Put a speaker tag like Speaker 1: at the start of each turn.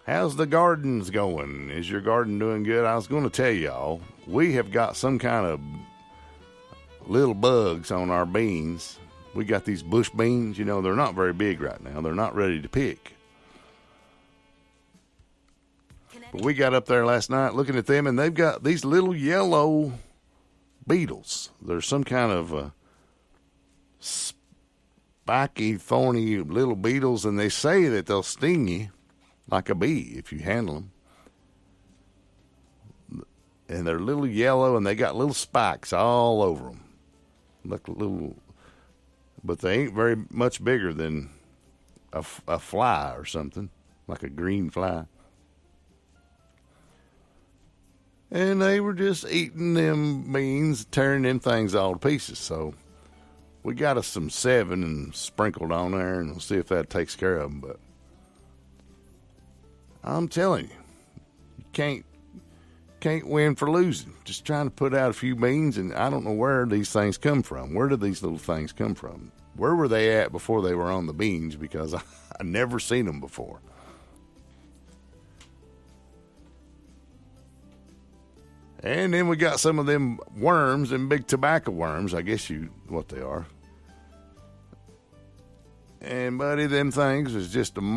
Speaker 1: How's the gardens going? Is your garden doing good? I was going to tell y'all, we have got some kind of little bugs on our beans. We got these bush beans. You know, they're not very big right now. They're not ready to pick. But we got up there last night looking at them, and they've got these little yellow beetles. There's some kind of spiky, thorny little beetles, and they say that they'll sting you like a bee if you handle them. And they're little yellow, and they got little spikes all over them. Look little, but they ain't very much bigger than a fly or something, like a green fly. And they were just eating them beans, tearing them things all to pieces. So we got us some 7 and sprinkled on there, and we'll see if that takes care of them. But I'm telling you, you can't win for losing. Just trying to put out a few beans, and I don't know where these things come from. Where did these little things come from? Where were they at before they were on the beans? Because I never seen them before. And then we got some of them worms, them big tobacco worms, I guess what they are. And, buddy, them things is just a